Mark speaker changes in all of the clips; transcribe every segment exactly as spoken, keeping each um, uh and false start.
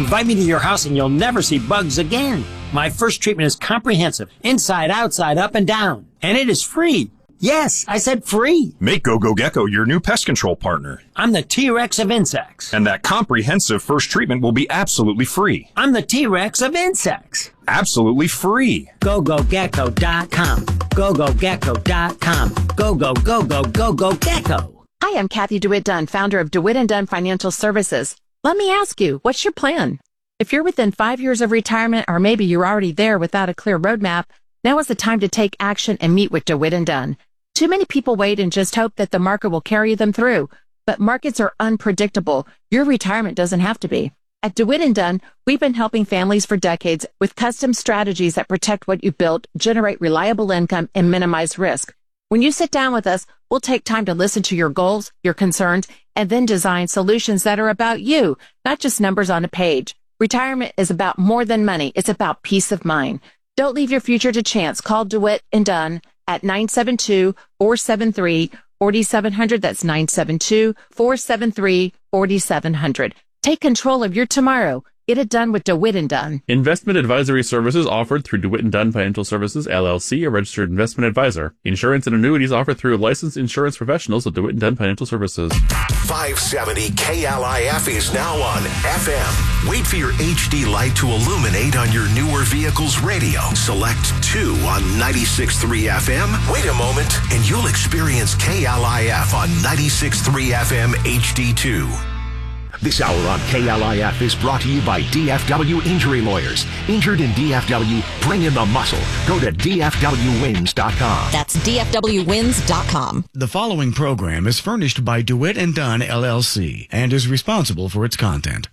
Speaker 1: Invite me to your house and you'll never see bugs again. My first treatment is comprehensive, inside, outside, up, and down. And it is free. Yes, I said free.
Speaker 2: Make GoGo Gecko your new pest control partner.
Speaker 1: I'm the T-Rex of insects.
Speaker 2: And that comprehensive first treatment will be absolutely free.
Speaker 1: I'm the T-Rex of insects.
Speaker 2: Absolutely free.
Speaker 1: go go gecko dot com. go go gecko dot com. Go, go, go, go, go, go, gecko.
Speaker 3: Hi, I'm Kathy DeWitt Dunn, founder of DeWitt and Dunn Financial Services. Let me ask you, what's your plan? If you're within five years of retirement, or maybe you're already there without a clear roadmap, now is the time to take action and meet with DeWitt and Dunn. Too many people wait and just hope that the market will carry them through. But markets are unpredictable. Your retirement doesn't have to be. At DeWitt and Dunn, we've been helping families for decades with custom strategies that protect what you built, generate reliable income, and minimize risk. When you sit down with us, we'll take time to listen to your goals, your concerns, and then design solutions that are about you, not just numbers on a page. Retirement is about more than money. It's about peace of mind. Don't leave your future to chance. Call DeWitt and Dunn at nine seven two, four seven three, four seven zero zero. That's nine seven two, four seven three, four seven zero zero. Take control of your tomorrow. Get it done with DeWitt and Dunn.
Speaker 4: Investment advisory services offered through DeWitt and Dunn Financial Services, L L C, a registered investment advisor. Insurance and annuities offered through licensed insurance professionals of DeWitt and Dunn Financial Services.
Speaker 5: five seventy K L I F is now on F M. Wait for your H D light to illuminate on your newer vehicle's radio. Select two on ninety-six point three F M. Wait a moment, and you'll experience K L I F on ninety-six point three F M H D two. This hour on K L I F is brought to you by D F W Injury Lawyers. Injured in D F W? Bring in the muscle. Go to D F W wins dot com.
Speaker 6: That's D F W wins dot com.
Speaker 7: The following program is furnished by DeWitt and Dunn, L L C, and is responsible for its content.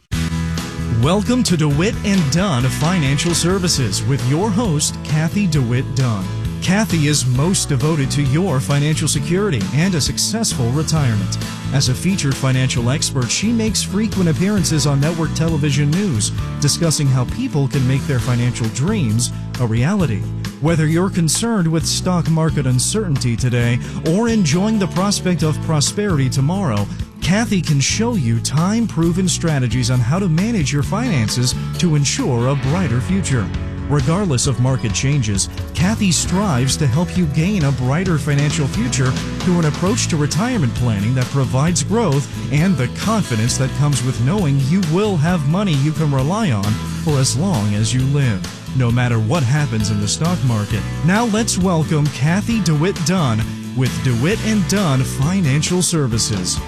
Speaker 8: Welcome to DeWitt and Dunn Financial Services with your host, Kathy DeWitt Dunn. Kathy is most devoted to your financial security and a successful retirement. As a featured financial expert, she makes frequent appearances on network television news, discussing how people can make their financial dreams a reality. Whether you're concerned with stock market uncertainty today or enjoying the prospect of prosperity tomorrow, Kathy can show you time-proven strategies on how to manage your finances to ensure a brighter future. Regardless of market changes, Kathy strives to help you gain a brighter financial future through an approach to retirement planning that provides growth and the confidence that comes with knowing you will have money you can rely on for as long as you live, no matter what happens in the stock market. Now let's welcome Kathy DeWitt Dunn with DeWitt and Dunn Financial Services.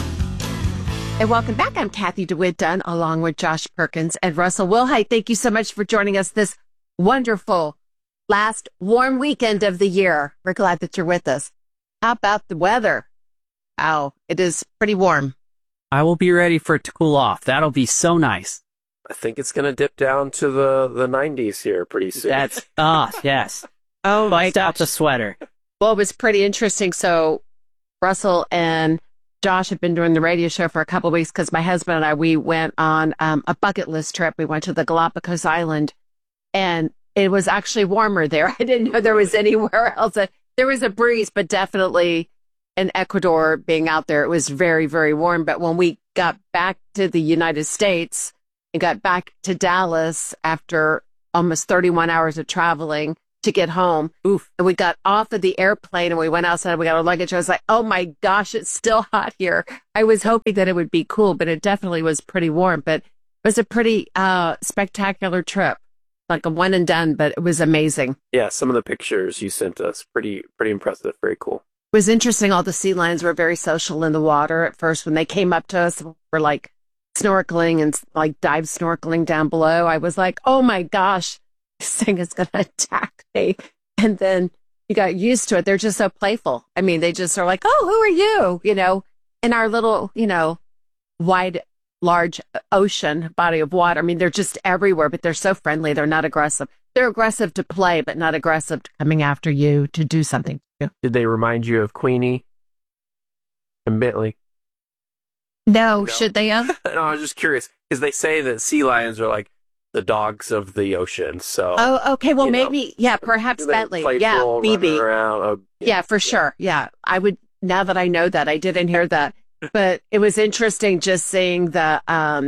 Speaker 3: And welcome back. I'm Kathy DeWitt Dunn, along with Josh Perkins and Russell Wilhite. Thank you so much for joining us this wonderful last warm weekend of the year. We're glad that you're with us. How about the weather? Oh, it is pretty warm.
Speaker 9: I will be ready for it to cool off. That'll be so nice.
Speaker 10: I think it's going to dip down to the, the nineties here pretty soon.
Speaker 9: That's, ah, yes.
Speaker 3: Oh, my
Speaker 9: Bust out
Speaker 3: gosh.
Speaker 9: the sweater.
Speaker 3: Well, it was pretty interesting. So Russell and Josh have been doing the radio show for a couple of weeks because my husband and I, we went on um, a bucket list trip. We went to the Galapagos Island, and it was actually warmer there. I didn't know there was anywhere else. There was a breeze, but definitely in Ecuador, being out there, it was very, very warm. But when we got back to the United States and got back to Dallas after almost thirty-one hours of traveling to get home, oof, and we got off of the airplane and we went outside and we got our luggage. I was like, oh my gosh, it's still hot here. I was hoping that it would be cool, but it definitely was pretty warm. But it was a pretty uh, spectacular trip. Like a one and done, but it was amazing.
Speaker 10: Yeah, some of the pictures you sent us, pretty pretty impressive, very cool.
Speaker 3: It was interesting. All the sea lions were very social in the water at first. When they came up to us, we're like snorkeling and like dive snorkeling down below. I was like, oh my gosh, this thing is going to attack me. And then you got used to it. They're just so playful. I mean, they just are like, oh, who are you? You know, in our little, you know, wide large ocean body of water. I mean, they're just everywhere, but they're so friendly. They're not aggressive. They're aggressive to play, but not aggressive to coming after you to do something.
Speaker 10: Did they remind you of Queenie and Bentley?
Speaker 3: No,
Speaker 10: no.
Speaker 3: Should they have?
Speaker 10: No, I was just curious because they say that sea lions are like the dogs of the ocean. So,
Speaker 3: oh, okay. Well, maybe, know, yeah, perhaps
Speaker 10: they
Speaker 3: Bentley. Yeah, B B.
Speaker 10: Oh,
Speaker 3: yeah, yeah, for yeah. sure. Yeah, I would. Now that I know that, I didn't hear that. But it was interesting just seeing the um,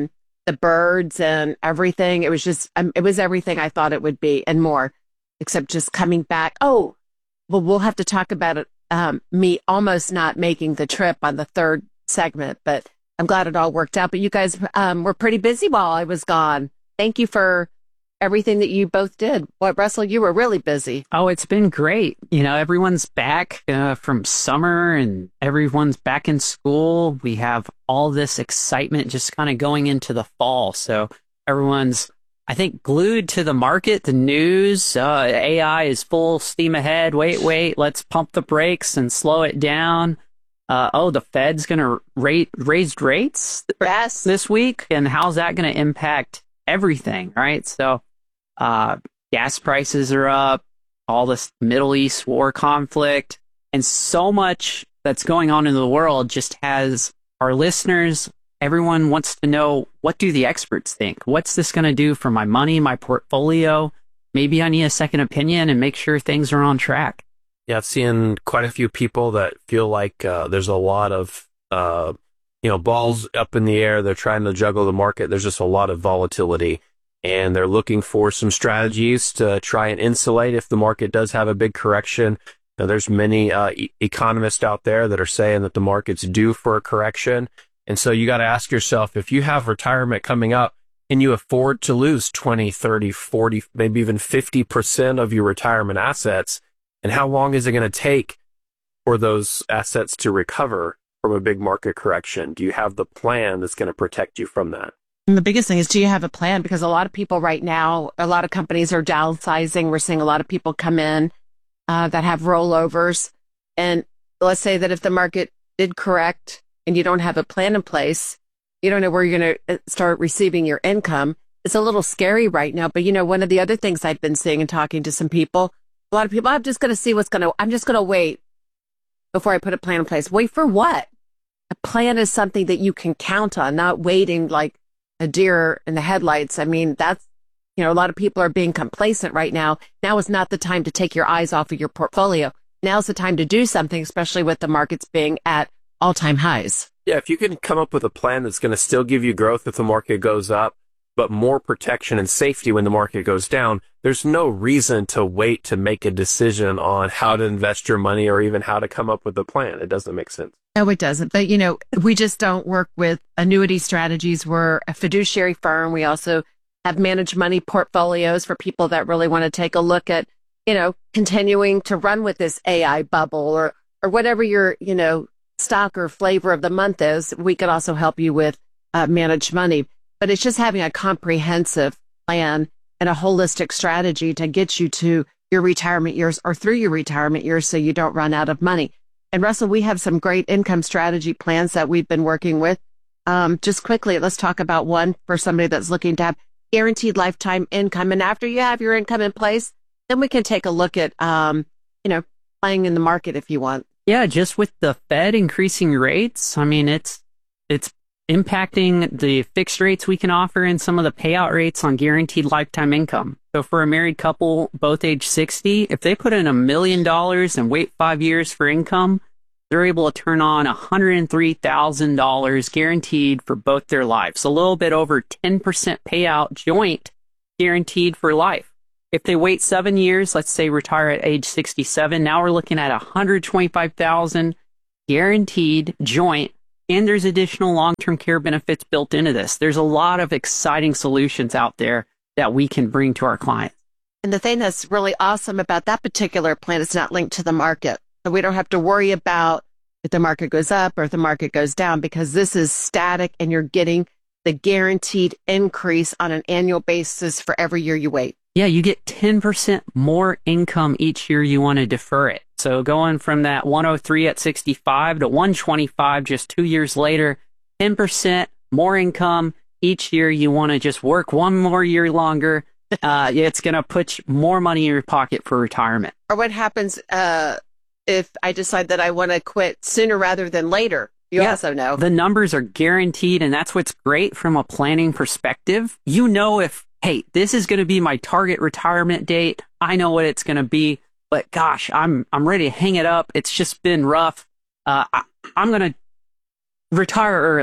Speaker 3: the birds and everything. It was just, um, it was everything I thought it would be and more, except just coming back. Oh, well, we'll have to talk about it. Um, me almost not making the trip on the third segment, but I'm glad it all worked out. But you guys um, were pretty busy while I was gone. Thank you for everything that you both did. What, Russell, you were really busy.
Speaker 9: Oh, it's been great. You know, everyone's back uh, from summer and everyone's back in school. We have all this excitement just kind of going into the fall. So everyone's, I think, glued to the market, the news. Uh, A I is full steam ahead. Wait, wait, let's pump the brakes and slow it down. Uh, oh, the Fed's going to rate raise rates
Speaker 3: yes.
Speaker 9: this week. And how's that going to impact everything, right? So uh, gas prices are up, all this Middle East war conflict, and so much that's going on in the world just has our listeners, everyone wants to know, what do the experts think? What's this going to do for my money, my portfolio? Maybe I need a second opinion and make sure things are on track.
Speaker 10: Yeah, I've seen quite a few people that feel like uh, there's a lot of, uh, you know, balls up in the air. They're trying to juggle the market. There's just a lot of volatility, and they're looking for some strategies to try and insulate if the market does have a big correction. Now, there's many uh, e- economists out there that are saying that the market's due for a correction. And so you got to ask yourself, if you have retirement coming up, can you afford to lose twenty, thirty, forty, maybe even fifty percent of your retirement assets? And how long is it going to take for those assets to recover from a big market correction? Do you have the plan that's going to protect you from that?
Speaker 3: And the biggest thing is, do you have a plan? Because a lot of people right now, a lot of companies are downsizing. We're seeing a lot of people come in uh, that have rollovers. And let's say that if the market did correct and you don't have a plan in place, you don't know where you're going to start receiving your income. It's a little scary right now. But, you know, one of the other things I've been seeing and talking to some people, a lot of people, I'm just going to see what's going to, I'm just going to wait before I put a plan in place. Wait for what? A plan is something that you can count on, not waiting like a deer in the headlights. I mean, that's, you know, a lot of people are being complacent right now. Now is not the time to take your eyes off of your portfolio. Now's the time to do something, especially with the markets being at all-time highs.
Speaker 10: Yeah, if you can come up with a plan that's going to still give you growth if the market goes up, but more protection and safety when the market goes down, there's no reason to wait to make a decision on how to invest your money or even how to come up with a plan. It doesn't make sense.
Speaker 3: No, it doesn't. But, you know, we just don't work with annuity strategies. We're a fiduciary firm. We also have managed money portfolios for people that really want to take a look at, you know, continuing to run with this A I bubble or, or whatever your, you know, stock or flavor of the month is. We could also help you with uh, managed money. But it's just having a comprehensive plan and a holistic strategy to get you to your retirement years or through your retirement years so you don't run out of money. And Russell, we have some great income strategy plans that we've been working with. Um, just quickly, let's talk about one for somebody that's looking to have guaranteed lifetime income. And after you have your income in place, then we can take a look at, um, you know, playing in the market if you want.
Speaker 9: Yeah, just with the Fed increasing rates, I mean, it's it's impacting the fixed rates we can offer and some of the payout rates on guaranteed lifetime income. So for a married couple, both age sixty, if they put in a million dollars and wait five years for income, they're able to turn on one hundred three thousand dollars guaranteed for both their lives. A little bit over ten percent payout joint guaranteed for life. If they wait seven years, let's say retire at age sixty-seven, now we're looking at one hundred twenty-five thousand dollars guaranteed joint. And there's additional long-term care benefits built into this. There's a lot of exciting solutions out there that we can bring to our clients.
Speaker 3: And the thing that's really awesome about that particular plan is not linked to the market. So we don't have to worry about if the market goes up or if the market goes down, because this is static and you're getting the guaranteed increase on an annual basis for every year you wait.
Speaker 9: Yeah, you get ten percent more income each year you want to defer it. So going from that one hundred three at sixty-five to one hundred twenty-five just two years later, ten percent more income each year you want to just work one more year longer. Uh, it's going to put more money in your pocket for retirement.
Speaker 3: Or what happens uh, if I decide that I want to quit sooner rather than later? You
Speaker 9: yeah,
Speaker 3: also know.
Speaker 9: The numbers are guaranteed, and that's what's great from a planning perspective. You know if, hey, this is going to be my target retirement date. I know what it's going to be. But gosh, I'm I'm ready to hang it up. It's just been rough. Uh, I, I'm going to retire early.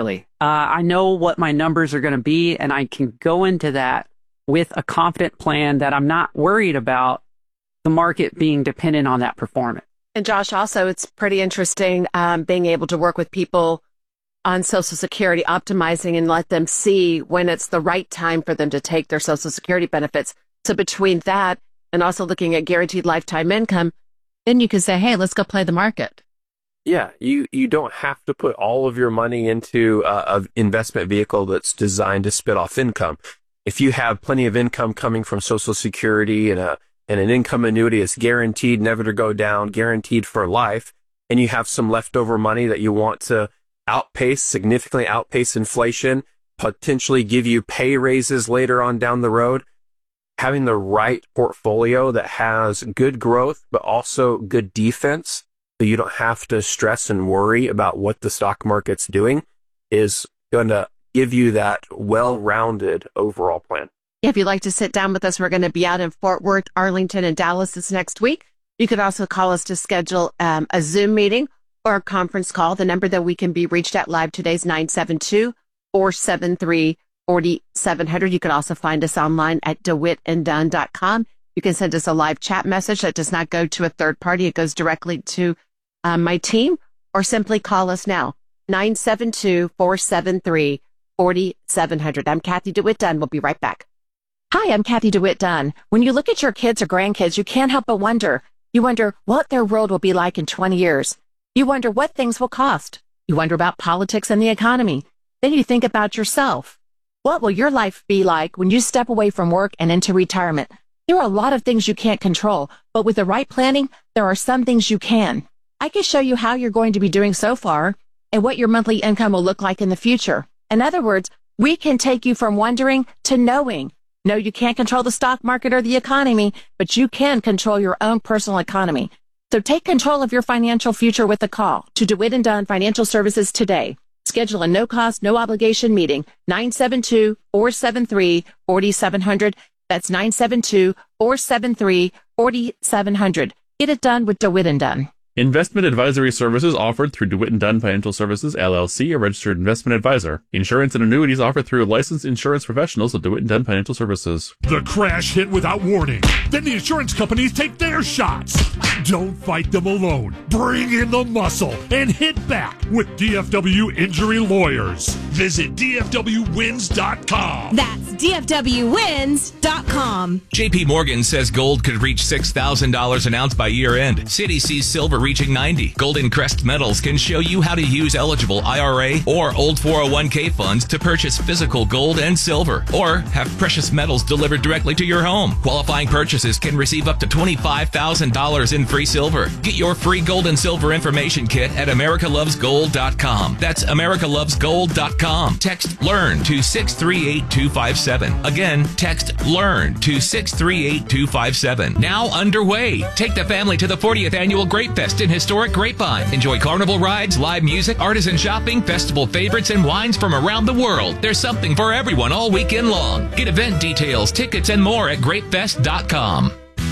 Speaker 9: Uh, I know what my numbers are going to be, and I can go into that with a confident plan that I'm not worried about the market being dependent on that performance.
Speaker 3: And Josh, also, it's pretty interesting um, being able to work with people on Social Security, optimizing and let them see when it's the right time for them to take their Social Security benefits. So between that and also looking at guaranteed lifetime income, then you can say, hey, let's go play the market.
Speaker 10: Yeah, you, you don't have to put all of your money into uh, an investment vehicle that's designed to spit off income. If you have plenty of income coming from Social Security and a and an income annuity is guaranteed never to go down, guaranteed for life, and you have some leftover money that you want to outpace, significantly outpace inflation, potentially give you pay raises later on down the road, having the right portfolio that has good growth, but also good defense, so you don't have to stress and worry about what the stock market's doing, is going to give you that well-rounded overall plan.
Speaker 3: If you'd like to sit down with us, we're going to be out in Fort Worth, Arlington, and Dallas this next week. You could also call us to schedule um, a Zoom meeting or a conference call. The number that we can be reached at live today is nine seven two, four seven three, four seven zero zero. You can also find us online at dewitt and dunn dot com. You can send us a live chat message that does not go to a third party. It goes directly to um, my team, or simply call us now, nine seven two, four seven three, four seven zero zero. I'm Kathy DeWitt Dunn. We'll be right back. Hi, I'm Kathy DeWitt Dunn. When you look at your kids or grandkids, you can't help but wonder. You wonder what their world will be like in twenty years. You wonder what things will cost. You wonder about politics and the economy. Then you think about yourself. What will your life be like when you step away from work and into retirement? There are a lot of things you can't control, but with the right planning, there are some things you can. I can show you how you're going to be doing so far and what your monthly income will look like in the future. In other words, we can take you from wondering to knowing. No, you can't control the stock market or the economy, but you can control your own personal economy. So take control of your financial future with a call to DeWitt and Dunn Financial Services today. Schedule a no-cost, no-obligation meeting, nine seven two, four seven three, four seven zero zero. That's nine seven two, four seven three, four seven zero zero. Get it done with DeWitt and Dunn.
Speaker 4: Investment advisory services offered through DeWitt and Dunn Financial Services, L L C, a registered investment advisor. Insurance and annuities offered through licensed insurance professionals of DeWitt and Dunn Financial Services.
Speaker 11: The crash hit without warning. Then the insurance companies take their shots. Don't fight them alone. Bring in the muscle and hit back with D F W Injury Lawyers. Visit D F W wins dot com.
Speaker 12: That's D F W wins dot com.
Speaker 13: J P Morgan says gold could reach six thousand dollars an ounce by year end. Citi sees silver reaching ninety. Golden Crest Metals can show you how to use eligible I R A or old four oh one k funds to purchase physical gold and silver, or have precious metals delivered directly to your home. Qualifying purchases can receive up to twenty-five thousand dollars in free silver. Get your free gold and silver information kit at america loves gold dot com. That's america loves gold dot com. Text LEARN to six three eight two five seven. Again, text LEARN to six three eight two five seven. Now underway. Take the family to the fortieth Annual Grape Fest in historic Grapevine. Enjoy carnival rides, live music, artisan shopping, festival favorites, and wines from around the world. There's something for everyone all weekend long. Get event details, tickets, and more at grape fest dot com.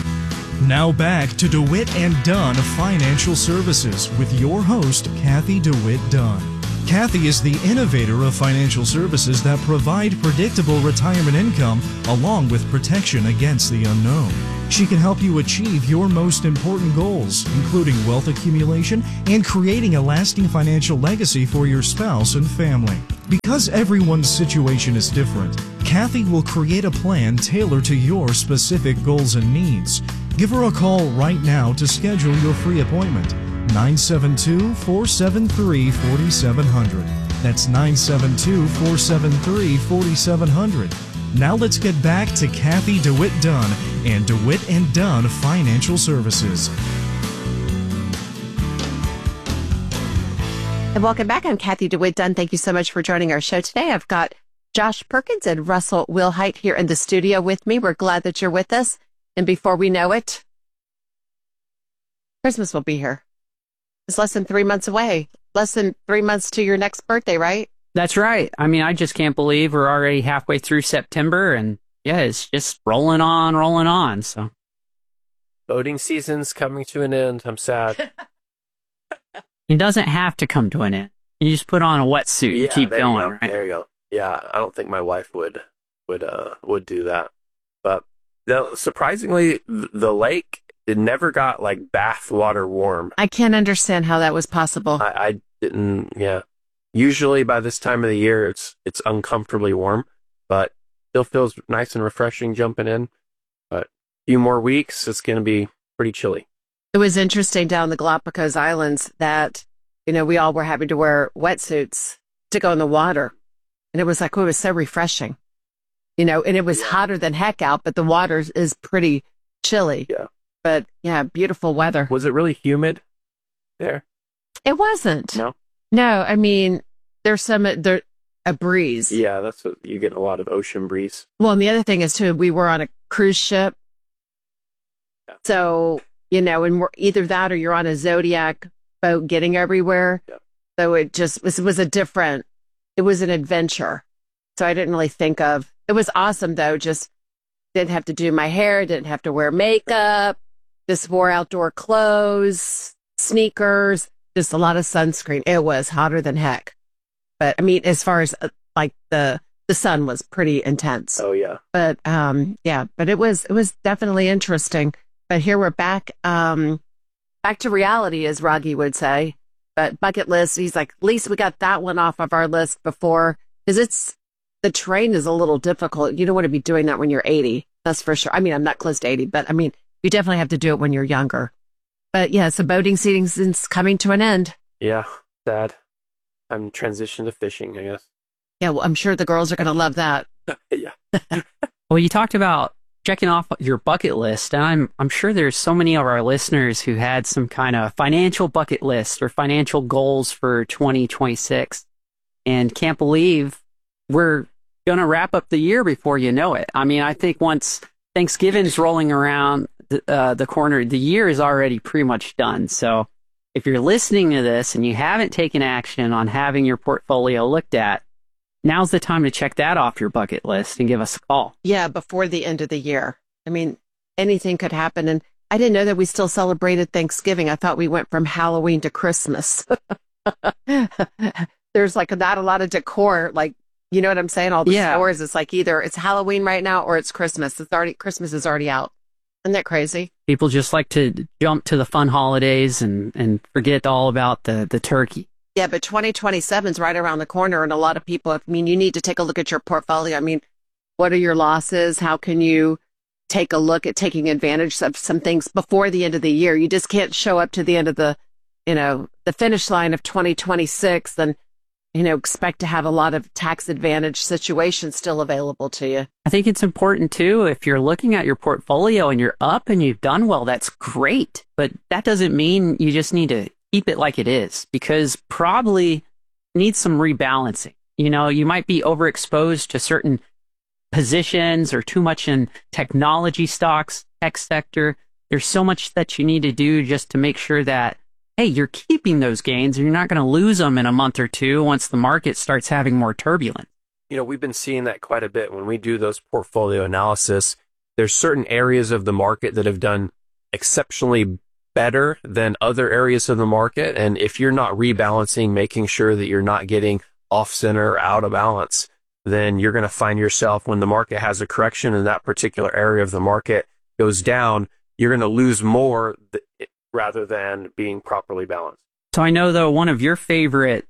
Speaker 8: Now back to DeWitt and Dunn Financial Services with your host, Kathy DeWitt Dunn. Kathy is the innovator of financial services that provide predictable retirement income along with protection against the unknown. She can help you achieve your most important goals, including wealth accumulation and creating a lasting financial legacy for your spouse and family. Because everyone's situation is different, Kathy will create a plan tailored to your specific goals and needs. Give her a call right now to schedule your free appointment. nine seven two, four seven three, four seven zero zero. That's nine seven two, four seven three, four seven zero zero. Now let's get back to Kathy DeWitt Dunn and DeWitt and Dunn Financial Services.
Speaker 3: And welcome back. I'm Kathy DeWitt Dunn. Thank you so much for joining our show today. I've got Josh Perkins and Russell Wilhite here in the studio with me. We're glad that you're with us. And before we know it, Christmas will be here. It's less than three months away. Less than three months to your next birthday, right?
Speaker 9: That's right. I mean, I just can't believe we're already halfway through September, and yeah, it's just rolling on, rolling on. So,
Speaker 10: Voting season's coming to an end. I'm sad.
Speaker 9: It doesn't have to come to an end. You just put on a wetsuit
Speaker 10: Yeah,
Speaker 9: and keep
Speaker 10: there you
Speaker 9: going,
Speaker 10: go.
Speaker 9: right?
Speaker 10: There you go. Yeah, I don't think my wife would would uh would do that. But the, surprisingly, th- the lake it never got like bath water warm.
Speaker 3: I can't understand how that was possible.
Speaker 10: I, I didn't. Yeah. Usually by this time of the year, it's it's uncomfortably warm, but still feels nice and refreshing jumping in. But a few more weeks, it's going to be pretty chilly.
Speaker 3: It was interesting down the Galapagos Islands that, you know, we all were having to wear wetsuits to go in the water. And it was like, oh, it was so refreshing. You know, and it was hotter than heck out, but the water is pretty chilly.
Speaker 10: Yeah.
Speaker 3: But yeah, beautiful weather.
Speaker 10: Was it really humid there?
Speaker 3: It wasn't.
Speaker 10: No.
Speaker 3: No, I mean, there's some, there, a breeze.
Speaker 10: Yeah, that's what you get a lot of ocean breeze.
Speaker 3: Well, and the other thing is too, we were on a cruise ship.
Speaker 10: Yeah.
Speaker 3: So, you know, and we're either that or you're on a Zodiac boat getting everywhere.
Speaker 10: Yeah.
Speaker 3: So it just was, it was a different, it was an adventure. So I didn't really think of, it was awesome though. Just didn't have to do my hair, didn't have to wear makeup, just wore outdoor clothes, sneakers, just a lot of sunscreen. It was hotter than heck. But I mean, as far as uh, like the, the sun was pretty intense.
Speaker 10: Oh yeah.
Speaker 3: But um, yeah, but it was, it was definitely interesting. But here we're back, um, back to reality, as Raggy would say. But bucket list, he's like, at least we got that one off of our list before, because it's, the terrain is a little difficult. You don't want to be doing that when you're eighty. That's for sure. I mean, I'm not close to eighty, but I mean, you definitely have to do it when you're younger. But yeah, so boating season's coming to an end.
Speaker 10: Yeah, sad. I'm transitioning to fishing, I guess.
Speaker 3: Yeah, well, I'm sure the girls are going to love that.
Speaker 10: Yeah.
Speaker 9: Well, you talked about checking off your bucket list, and I'm I'm sure there's so many of our listeners who had some kind of financial bucket list or financial goals for twenty twenty-six, and can't believe we're going to wrap up the year before you know it. I mean, I think once Thanksgiving's rolling around the, uh, the corner, the year is already pretty much done. So if you're listening to this and you haven't taken action on having your portfolio looked at, now's the time to check that off your bucket list and give us a call.
Speaker 3: Yeah, before the end of the year. I mean, anything could happen. And I didn't know that we still celebrated Thanksgiving. I thought we went from Halloween to Christmas. There's like not a lot of decor, like, you know what I'm saying? All the
Speaker 9: Yeah.
Speaker 3: stores, it's like either it's Halloween right now or it's Christmas. It's already, Christmas is already out. Isn't that crazy?
Speaker 9: People just like to jump to the fun holidays and, and forget all about the, the turkey.
Speaker 3: Yeah, but twenty twenty-seven is right around the corner. And a lot of people, I mean, you need to take a look at your portfolio. I mean, what are your losses? How can you take a look at taking advantage of some things before the end of the year? You just can't show up to the end of the, you know, the finish line of twenty twenty-six and, you know, expect to have a lot of tax advantage situations still available to you.
Speaker 9: I think it's important too, if you're looking at your portfolio and you're up and you've done well, that's great. But that doesn't mean you just need to keep it like it is, because probably needs some rebalancing. You know, you might be overexposed to certain positions or too much in technology stocks, tech sector. There's so much that you need to do just to make sure that, hey, you're keeping those gains and you're not going to lose them in a month or two once the market starts having more turbulence.
Speaker 10: You know, we've been seeing that quite a bit when we do those portfolio analysis. There's certain areas of the market that have done exceptionally better than other areas of the market. And if you're not rebalancing, making sure that you're not getting off center or out of balance, then you're going to find yourself when the market has a correction and that particular area of the market goes down, you're going to lose more th- rather than being properly balanced.
Speaker 9: So I know, though, one of your favorite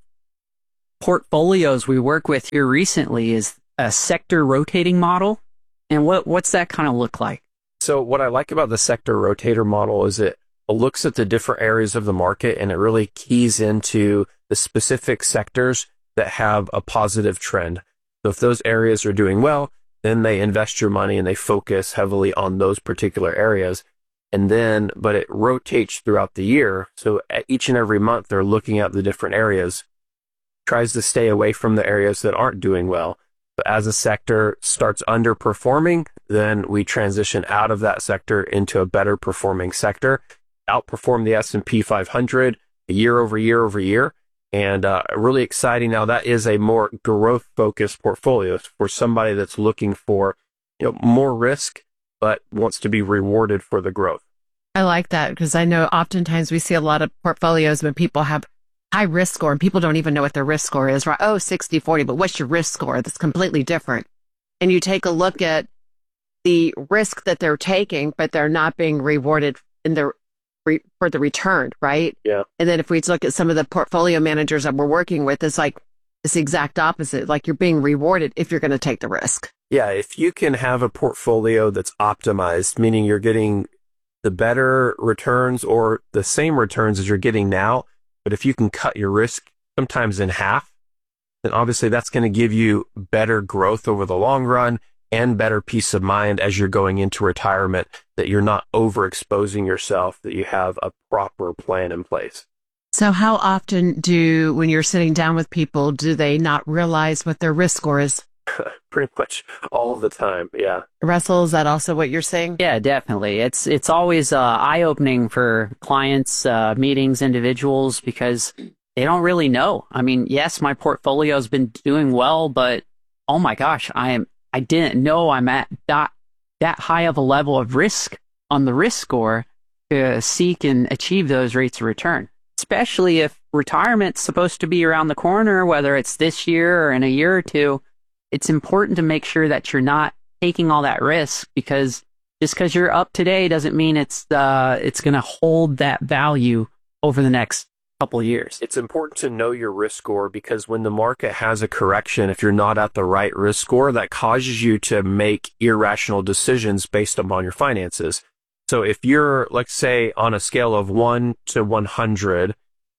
Speaker 9: portfolios we work with here recently is a sector rotating model. And what what's that kind of look like?
Speaker 10: So what I like about the sector rotator model is it looks at the different areas of the market and it really keys into the specific sectors that have a positive trend. So if those areas are doing well, then they invest your money and they focus heavily on those particular areas. And then, but it rotates throughout the year. So at each and every month, they're looking at the different areas, tries to stay away from the areas that aren't doing well. But as a sector starts underperforming, then we transition out of that sector into a better performing sector, outperform the S and P five hundred year over year over year. And uh, really exciting. Now that is a more growth focused portfolio for somebody that's looking for, you know, more risk, but wants to be rewarded for the growth.
Speaker 3: I like that because I know oftentimes we see a lot of portfolios when people have high risk score, and people don't even know what their risk score is, right? Oh, sixty forty, but what's your risk score? That's completely different. And you take a look at the risk that they're taking, but they're not being rewarded in the re- for the return, right?
Speaker 10: Yeah.
Speaker 3: And then if we look at some of the portfolio managers that we're working with, it's like it's the exact opposite. Like you're being rewarded if you're going to take the risk.
Speaker 10: Yeah, if you can have a portfolio that's optimized, meaning you're getting the better returns or the same returns as you're getting now, but if you can cut your risk sometimes in half, then obviously that's going to give you better growth over the long run and better peace of mind as you're going into retirement, that you're not overexposing yourself, that you have a proper plan in place.
Speaker 3: So how often do, when you're sitting down with people, do they not realize what their risk score is?
Speaker 10: Pretty much all the time, yeah.
Speaker 3: Russell, is that also what you're saying?
Speaker 9: Yeah, definitely. It's it's always uh, eye-opening for clients, uh, meetings, individuals, because they don't really know. I mean, yes, my portfolio's been doing well, but oh my gosh, I am I didn't know I'm at that that high of a level of risk on the risk score to seek and achieve those rates of return. Especially if retirement's supposed to be around the corner, whether it's this year or in a year or two. It's important to make sure that you're not taking all that risk, because just because you're up today doesn't mean it's uh, it's going to hold that value over the next couple of years.
Speaker 10: It's important to know your risk score, because when the market has a correction, if you're not at the right risk score, that causes you to make irrational decisions based upon your finances. So if you're, let's say, on a scale of one to one hundred,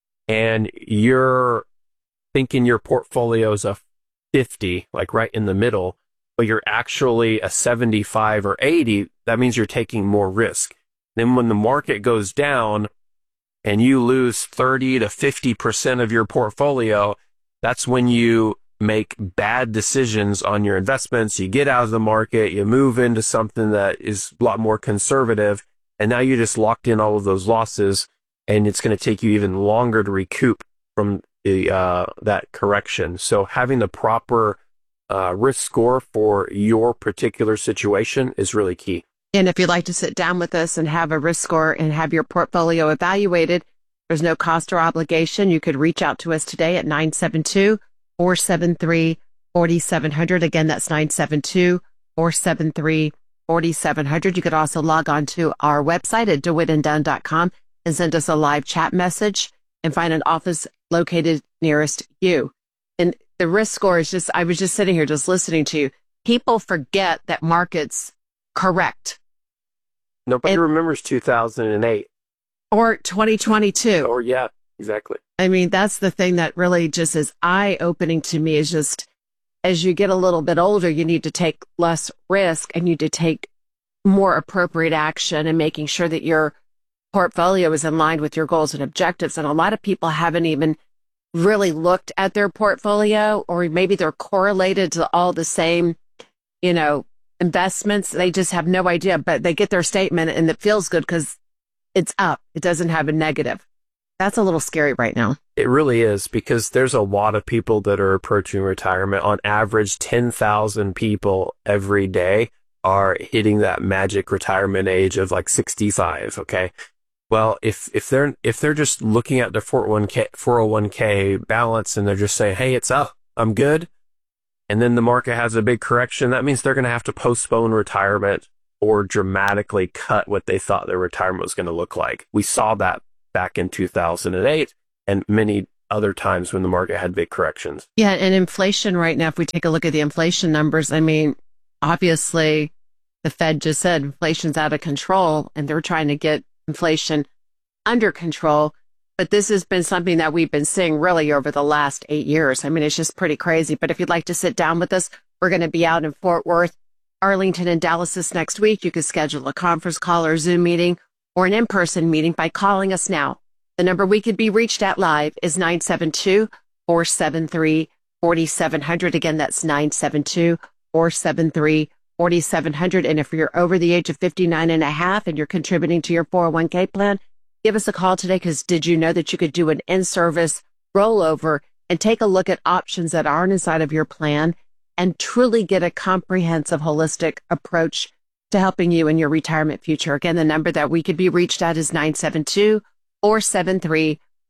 Speaker 10: and you're thinking your portfolio is a fifty, like right in the middle, but you're actually a seventy-five or eighty, that means you're taking more risk. Then when the market goes down and you lose thirty to fifty percent of your portfolio, that's when you make bad decisions on your investments. You get out of the market, you move into something that is a lot more conservative, and now you just locked in all of those losses, and it's going to take you even longer to recoup from the uh, that correction. So having the proper uh, risk score for your particular situation is really key.
Speaker 3: And if you'd like to sit down with us and have a risk score and have your portfolio evaluated, there's no cost or obligation. You could reach out to us today at nine seven two, four seven three, four seven zero zero. Again, that's nine seven two, four seven three, four seven zero zero. You could also log on to our website at dewitt and dunn dot com and send us a live chat message and find an office located nearest you. And the risk score is just, I was just sitting here just listening to you. People forget that markets correct.
Speaker 10: Nobody
Speaker 3: and,
Speaker 10: remembers two thousand eight.
Speaker 3: Or twenty twenty-two.
Speaker 10: Or yeah, exactly.
Speaker 3: I mean, that's the thing that really just is eye-opening to me, is just as you get a little bit older, you need to take less risk and you need to take more appropriate action and making sure that your portfolio is in line with your goals and objectives. And a lot of people haven't even really looked at their portfolio, or maybe they're correlated to all the same, you know, investments. They just have no idea, but they get their statement and it feels good because it's up. It doesn't have a negative. That's a little scary right now.
Speaker 10: It really is, because there's a lot of people that are approaching retirement. On average, ten thousand people every day are hitting that magic retirement age of like sixty-five. Okay. Well, if, if they're, if they're just looking at their four oh one k balance and they're just saying, hey, it's up, I'm good, and then the market has a big correction, that means they're going to have to postpone retirement or dramatically cut what they thought their retirement was going to look like. We saw that back in two thousand eight and many other times when the market had big corrections.
Speaker 3: Yeah, and inflation right now, if we take a look at the inflation numbers, I mean, obviously the Fed just said inflation's out of control and they're trying to get inflation under control. But this has been something that we've been seeing really over the last eight years. I mean, it's just pretty crazy. But if you'd like to sit down with us, we're going to be out in Fort Worth, Arlington, and Dallas this next week. You can schedule a conference call or Zoom meeting or an in-person meeting by calling us now. The number we could be reached at live is nine seven two, four seven three, four seven zero zero. Again, that's nine seven two, four seven three, four seven zero zero. And if you're over the age of fifty-nine and a half and you're contributing to your four oh one k plan, give us a call today, because did you know that you could do an in-service rollover and take a look at options that aren't inside of your plan and truly get a comprehensive, holistic approach to helping you in your retirement future? Again, the number that we could be reached at is nine seven two, four seven three,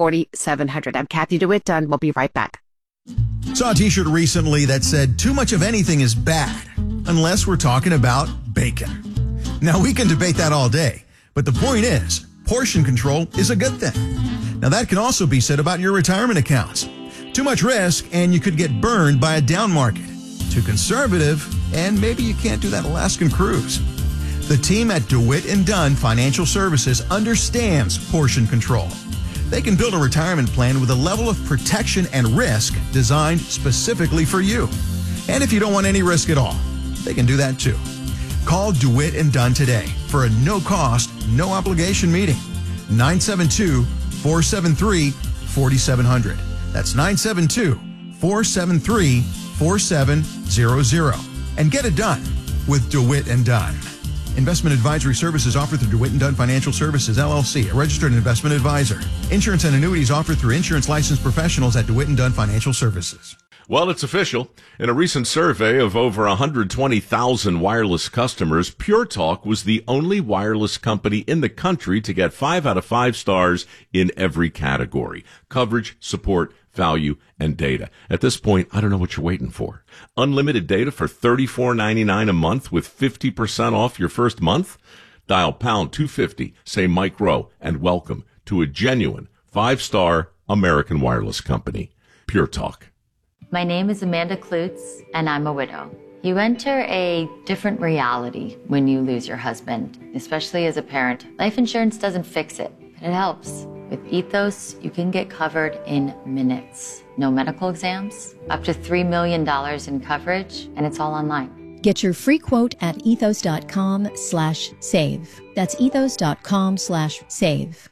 Speaker 3: forty-seven hundred. I'm Kathy DeWitt Dunn. We'll be right back.
Speaker 14: Saw a t-shirt recently that said, too much of anything is bad, unless we're talking about bacon. Now, we can debate that all day, but the point is, portion control is a good thing. Now, that can also be said about your retirement accounts. Too much risk, and you could get burned by a down market. Too conservative, and maybe you can't do that Alaskan cruise. The team at DeWitt and Dunn Financial Services understands portion control. They can build a retirement plan with a level of protection and risk designed specifically for you. And if you don't want any risk at all, they can do that too. Call DeWitt and Dunn today for a no-cost, no-obligation meeting. nine seven two, four seven three, four seven zero zero. That's nine seven two, four seven three, four seven zero zero. And get it done with DeWitt and Dunn. Investment advisory services offered through DeWitt and Dunn Financial Services, L L C, a registered investment advisor. Insurance and annuities offered through insurance licensed professionals at DeWitt and Dunn Financial Services.
Speaker 15: Well, it's official. In a recent survey of over one hundred twenty thousand wireless customers, Pure Talk was the only wireless company in the country to get five out of five stars in every category: coverage, support, value, and data. At this point, I don't know what you're waiting for. Unlimited data for thirty-four ninety-nine a month with fifty percent off your first month? Dial pound two fifty, say Mike Rowe, and welcome to a genuine five-star American wireless company. Pure Talk.
Speaker 16: My name is Amanda Klutz, and I'm a widow. You enter a different reality when you lose your husband, especially as a parent. Life insurance doesn't fix it, but it helps. With Ethos, you can get covered in minutes. No medical exams, up to three million dollars in coverage, and it's all online.
Speaker 17: Get your free quote at ethos.com slash save. That's ethos.com slash save.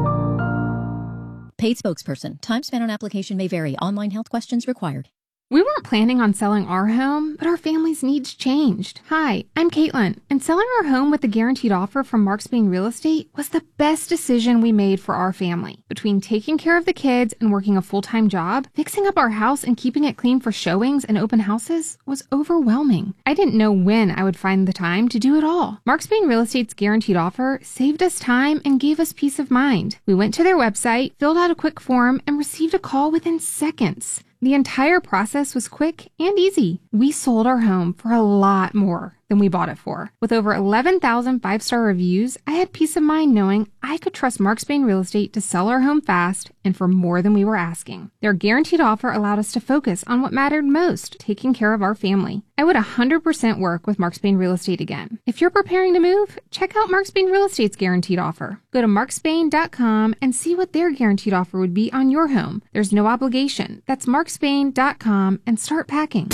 Speaker 17: Paid spokesperson. Time spent on application may vary. Online health questions required.
Speaker 18: We weren't planning on selling our home, but our family's needs changed. Hi, I'm Caitlin, and selling our home with a guaranteed offer from Marks Bain Real Estate was the best decision we made for our family. Between taking care of the kids and working a full-time job, fixing up our house and keeping it clean for showings and open houses was overwhelming. I didn't know when I would find the time to do it all. Marks Bain Real Estate's guaranteed offer saved us time and gave us peace of mind. We went to their website, filled out a quick form, and received a call within seconds. The entire process was quick and easy. We sold our home for a lot more than we bought it for. With over eleven thousand five-star reviews, I had peace of mind knowing I could trust Marks Bain Real Estate to sell our home fast and for more than we were asking. Their guaranteed offer allowed us to focus on what mattered most, taking care of our family. I would one hundred percent work with Marks Bain Real Estate again. If you're preparing to move, check out Marks Bain Real Estate's guaranteed offer. Go to marks bain dot com and see what their guaranteed offer would be on your home. There's no obligation. That's marks bain dot com and start packing.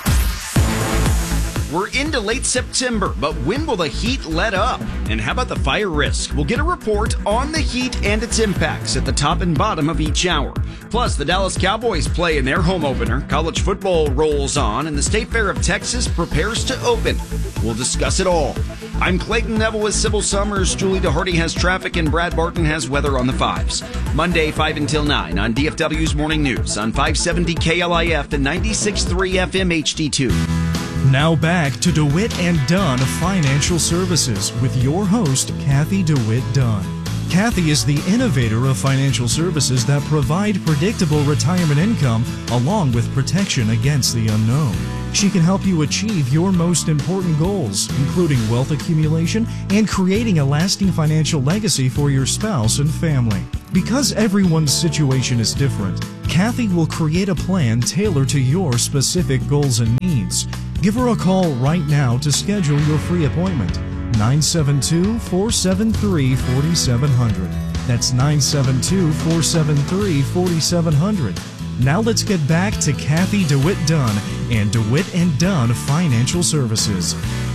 Speaker 19: We're into late September, but when will the heat let up? And how about the fire risk? We'll get a report on the heat and its impacts at the top and bottom of each hour. Plus, the Dallas Cowboys play in their home opener, college football rolls on, and the State Fair of Texas prepares to open. We'll discuss it all. I'm Clayton Neville with Sybil Summers. Julie DeHarty has traffic, and Brad Barton has weather on the fives. Monday, five until nine on D F W's Morning News on five seventy K L I F and ninety-six point three F M H D two.
Speaker 8: Now back to DeWitt and Dunn Financial Services with your host, Kathy DeWitt Dunn. Kathy is the innovator of financial services that provide predictable retirement income along with protection against the unknown. She can help you achieve your most important goals, including wealth accumulation and creating a lasting financial legacy for your spouse and family. Because everyone's situation is different, Kathy will create a plan tailored to your specific goals and needs. Give her a call right now to schedule your free appointment. nine seven two, four seven three, four seven zero zero. That's nine seven two, four seven three, four seven zero zero. Now let's get back to Kathy DeWitt Dunn and DeWitt and Dunn Financial Services.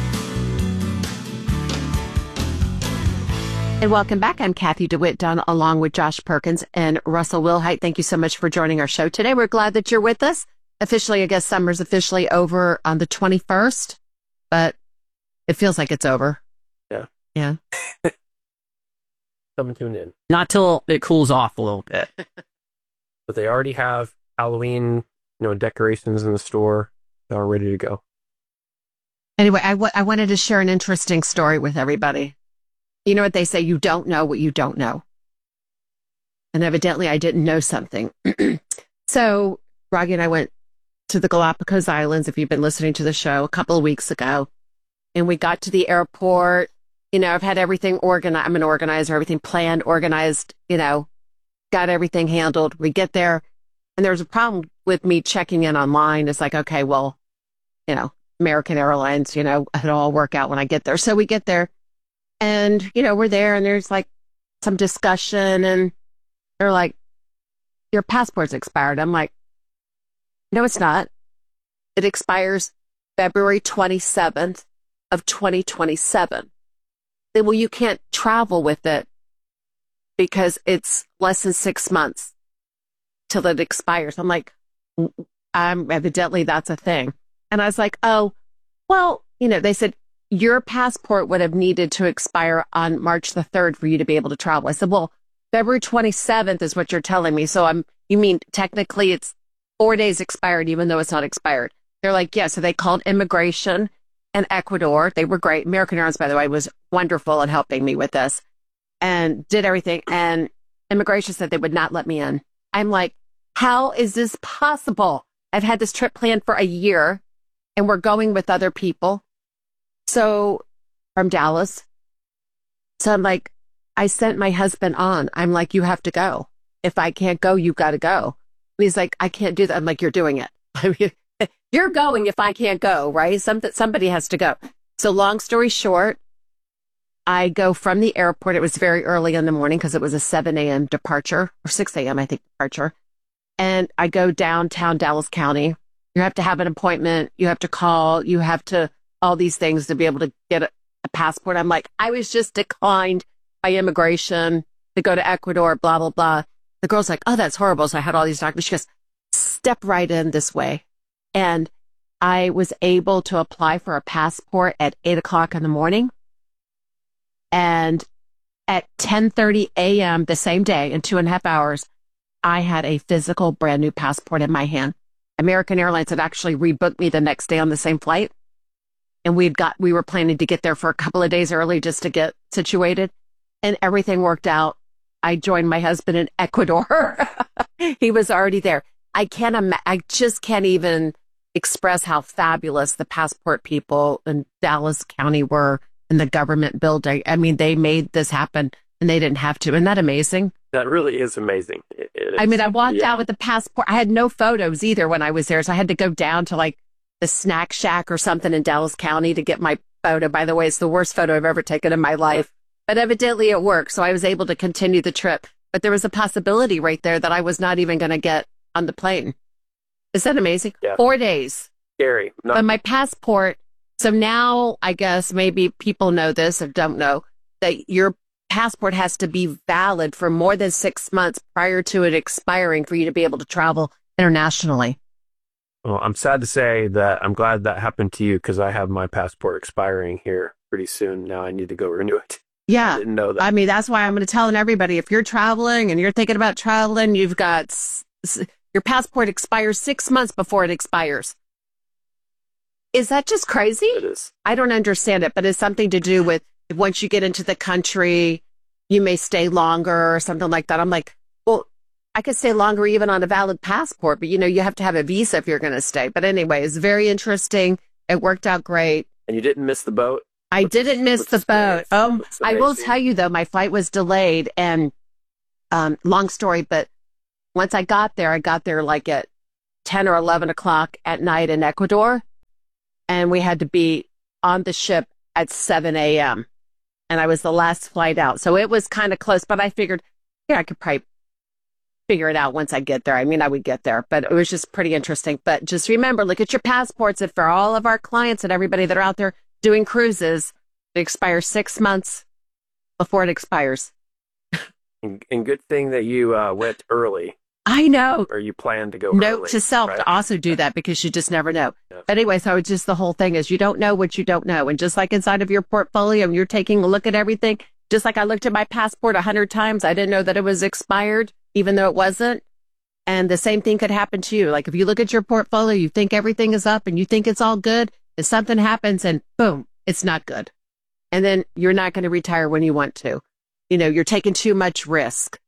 Speaker 3: And welcome back. I'm Kathy DeWitt Dunn along with Josh Perkins and Russell Wilhite. Thank you so much for joining our show today. We're glad that you're with us. Officially, I guess summer's officially over on the twenty-first, but it feels like it's over.
Speaker 10: Yeah.
Speaker 3: Yeah.
Speaker 10: Come and tune in.
Speaker 9: Not till it cools off a little bit.
Speaker 10: But they already have Halloween, you know, decorations in the store. They're all ready to go.
Speaker 3: Anyway, I, w- I wanted to share an interesting story with everybody. You know what they say? You don't know what you don't know. And evidently I didn't know something. So Rocky and I went to the Galapagos Islands, if you've been listening to the show, a couple of weeks ago. And we got to the airport. You know, I've had everything organized. I'm an organizer, everything planned, organized, you know, got everything handled. We get there and there's a problem with me checking in online. It's like, okay, well, you know, American Airlines, you know, it'll all work out when I get there. So we get there and, you know, we're there and there's like some discussion and they're like, your passport's expired. I'm like, no, it's not. It expires February twenty-seventh of twenty twenty-seven. Then, well, you can't travel with it because it's less than six months till it expires. I'm like, I'm evidently that's a thing. And I was like, oh, well, you know, they said your passport would have needed to expire on March the third for you to be able to travel. I said, well, February twenty-seventh is what you're telling me. So I'm, you mean technically it's four days expired, even though it's not expired. They're like, yeah. So they called immigration in Ecuador. They were great. American Airlines, by the way, was wonderful in helping me with this and did everything. And immigration said they would not let me in. I'm like, how is this possible? I've had this trip planned for a year and we're going with other people. So from Dallas. So I'm like, I sent my husband on. I'm like, you have to go. If I can't go, you got to go. And he's like, I can't do that. I'm like, you're doing it. I mean, you're going if I can't go, right? Some, somebody has to go. So long story short, I go from the airport. It was very early in the morning because it was a seven a.m. departure or six a.m. I think departure. And I go downtown Dallas County. You have to have an appointment. You have to call. You have to all these things to be able to get a, a passport. I'm like, I was just declined by immigration to go to Ecuador, blah, blah, blah. The girl's like, oh, that's horrible. So I had all these documents. She goes, step right in this way. And I was able to apply for a passport at eight o'clock in the morning. And at ten thirty a.m. the same day, in two and a half hours, I had a physical brand new passport in my hand. American Airlines had actually rebooked me the next day on the same flight. And we'd got, we were planning to get there for a couple of days early just to get situated. And everything worked out. I joined my husband in Ecuador. He was already there. I can't ima- I just can't even express how fabulous the passport people in Dallas County were in the government building. I mean, they made this happen and they didn't have to. Isn't that amazing?
Speaker 10: That really is amazing. It, it is.
Speaker 3: I mean, I walked
Speaker 10: yeah.
Speaker 3: out with the passport. I had no photos either when I was there. So I had to go down to like the snack shack or something in Dallas County to get my photo. By the way, it's the worst photo I've ever taken in my life. But evidently it worked, so I was able to continue the trip. But there was a possibility right there that I was not even going to get on the plane. Is that amazing?
Speaker 10: Yeah.
Speaker 3: Four days.
Speaker 10: Scary. Not-
Speaker 3: But my passport, so now I guess maybe people know this or don't know, that your passport has to be valid for more than six months prior to it expiring for you to be able to travel internationally.
Speaker 10: Well, I'm sad to say that I'm glad that happened to you because I have my passport expiring here pretty soon. Now I need to go renew it.
Speaker 3: Yeah.
Speaker 10: I didn't know that.
Speaker 3: I mean, that's why I'm going to tell everybody, if you're traveling and you're thinking about traveling, you've got, s- s- your passport expires six months before it expires. Is that just crazy?
Speaker 10: It is.
Speaker 3: I don't understand it, but it's something to do with once you get into the country, you may stay longer or something like that. I'm like, well, I could stay longer even on a valid passport, but you know, you have to have a visa if you're going to stay. But anyway, it's very interesting. It worked out great.
Speaker 10: And you didn't miss the boat?
Speaker 3: I didn't miss the boat. Um,
Speaker 10: That's
Speaker 3: I will
Speaker 10: amazing.
Speaker 3: tell you though, my flight was delayed and, um, long story, but once I got there, I got there like at ten or eleven o'clock at night in Ecuador. And we had to be on the ship at seven a.m. And I was the last flight out. So it was kind of close, but I figured, yeah, I could probably figure it out once I get there. I mean, I would get there, but it was just pretty interesting. But just remember, look at your passports. If for all of our clients and everybody that are out there doing cruises, it expires six months before it expires.
Speaker 10: And, and good thing that you uh, went early.
Speaker 3: I know.
Speaker 10: Or you planned to go
Speaker 3: Note
Speaker 10: early.
Speaker 3: to self
Speaker 10: right?
Speaker 3: to also do that because you just never know.
Speaker 10: Yeah.
Speaker 3: But anyway, so it's just the whole thing is you don't know what you don't know. And just like inside of your portfolio, you're taking a look at everything. Just like I looked at my passport a hundred times, I didn't know that it was expired, even though it wasn't. And the same thing could happen to you. Like if you look at your portfolio, you think everything is up and you think it's all good, and something happens and boom, it's not good. And then you're not going to retire when you want to. You know, you're taking too much risk.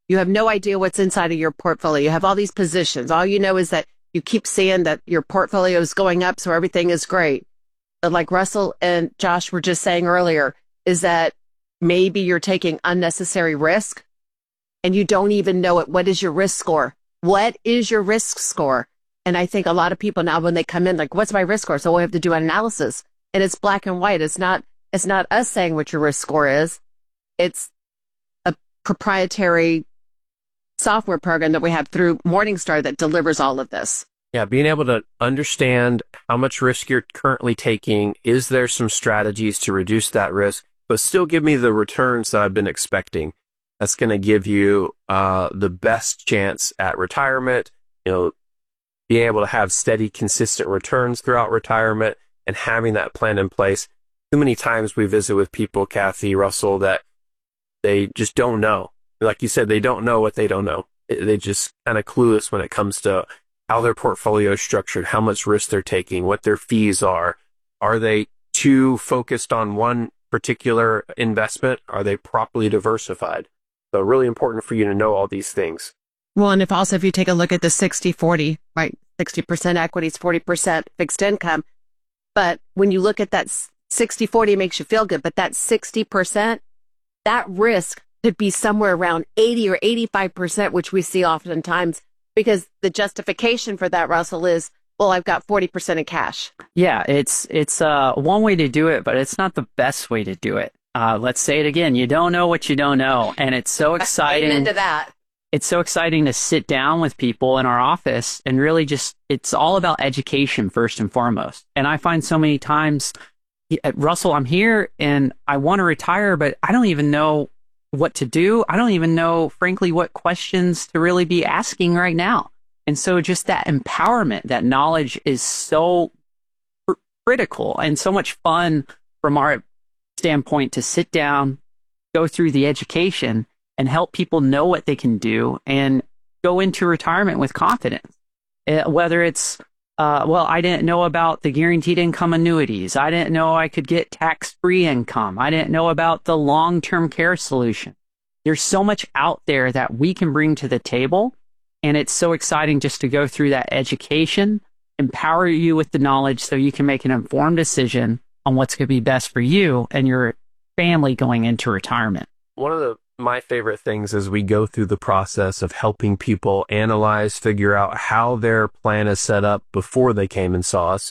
Speaker 3: You have no idea what's inside of your portfolio. You have all these positions. All you know is that you keep seeing that your portfolio is going up, so everything is great. But like Russell and Josh were just saying earlier, is that maybe you're taking unnecessary risk and you don't even know it. What is your risk score? What is your risk score? And I think a lot of people now, when they come in, like, what's my risk score? So we have to do an analysis, and it's black and white. It's not, it's not us saying what your risk score is. It's a proprietary software program that we have through Morningstar that delivers all of this.
Speaker 10: Yeah, being able to understand how much risk you're currently taking. Is there some strategies to reduce that risk, but still give me the returns that I've been expecting? That's going to give you uh, the best chance at retirement, you know, being able to have steady, consistent returns throughout retirement and having that plan in place. Too many times we visit with people, Kathy, Russell, that they just don't know. Like you said, they don't know what they don't know. They just kind of clueless when it comes to how their portfolio is structured, how much risk they're taking, what their fees are. Are they too focused on one particular investment? Are they properly diversified? So really important for you to know all these things.
Speaker 3: Well, and if also, if you take a look at the sixty forty, right, sixty percent equities, forty percent fixed income. But when you look at that sixty forty, it makes you feel good. But that sixty percent, that risk could be somewhere around eighty or eighty-five percent, which we see oftentimes, because the justification for that, Russell, is, well, I've got forty percent in cash.
Speaker 9: Yeah, it's it's uh, one way to do it, but it's not the best way to do it. Uh, let's say it again. You don't know what you don't know. And it's so exciting.
Speaker 3: Into that.
Speaker 9: It's so exciting to sit down with people in our office and really just, it's all about education first and foremost. And I find so many times, Russell, I'm here and I want to retire, but I don't even know what to do. I don't even know, frankly, what questions to really be asking right now. And so just that empowerment, that knowledge is so cr- critical and so much fun from our standpoint to sit down, go through the education and help people know what they can do and go into retirement with confidence. Uh, whether it's, uh, well, I didn't know about the guaranteed income annuities. I didn't know I could get tax-free income. I didn't know about the long-term care solution. There's so much out there that we can bring to the table. And it's so exciting just to go through that education, empower you with the knowledge so you can make an informed decision on what's going to be best for you and your family going into retirement.
Speaker 10: One of the my favorite things is we go through the process of helping people analyze, figure out how their plan is set up before they came and saw us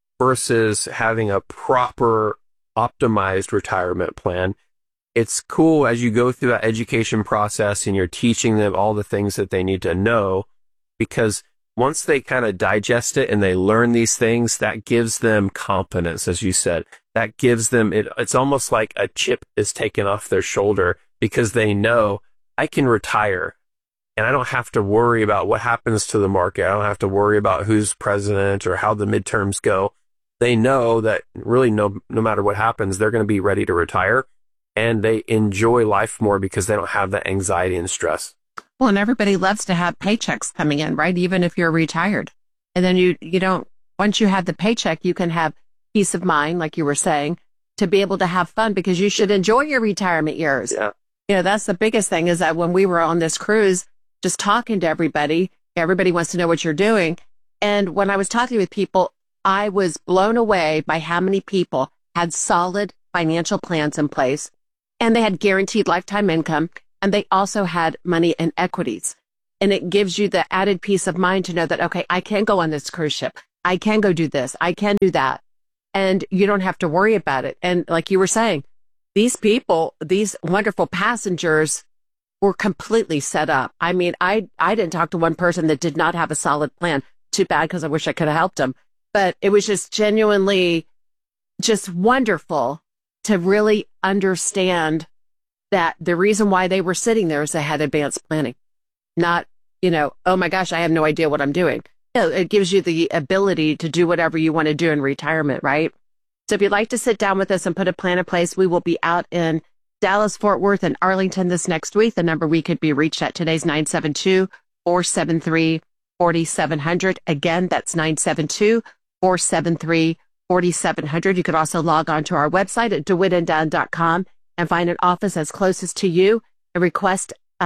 Speaker 10: versus having a proper optimized retirement plan. It's cool as you go through that education process and you're teaching them all the things that they need to know, because once they kind of digest it and they learn these things, that gives them confidence, as you said. That gives them, it, it's almost like a chip is taken off their shoulder because they know I can retire and I don't have to worry about what happens to the market. I don't have to worry about who's president or how the midterms go. They know that really no, no matter what happens, they're going to be ready to retire, and they enjoy life more because they don't have that anxiety and stress.
Speaker 3: Well, and everybody loves to have paychecks coming in, right? Even if you're retired. And then you, you don't, once you have the paycheck, you can have peace of mind, like you were saying, to be able to have fun, because you should enjoy your retirement years.
Speaker 10: Yeah.
Speaker 3: You know, that's the biggest thing, is that when we were on this cruise, just talking to everybody, everybody wants to know what you're doing. And when I was talking with people, I was blown away by how many people had solid financial plans in place, and they had guaranteed lifetime income, and they also had money in equities. And it gives you the added peace of mind to know that, okay, I can go on this cruise ship. I can go do this. I can do that. And you don't have to worry about it. And like you were saying, these people, these wonderful passengers were completely set up. I mean, I, I didn't talk to one person that did not have a solid plan. Too bad, because I wish I could have helped them. But it was just genuinely just wonderful to really understand that the reason why they were sitting there is they had advanced planning. Not, you know, oh my gosh, I have no idea what I'm doing. You know, it gives you the ability to do whatever you want to do in retirement, right? So if you'd like to sit down with us and put a plan in place, we will be out in Dallas, Fort Worth, and Arlington this next week. The number we could be reached at today's nine seven two, four seven three, four seven zero zero. Again, that's nine seven two, four seven three, four seven zero zero. You could also log on to our website at dewitt and dunn dot com and find an office as closest to you and request um,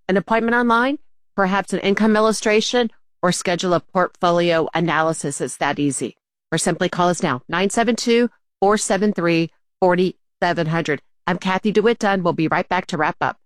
Speaker 3: An appointment online, perhaps an income illustration, or schedule a portfolio analysis. It's that easy. Or simply call us now, nine seven two, four seven three, four seven zero zero. I'm Kathy DeWitt Dunn. We'll be right back to wrap up.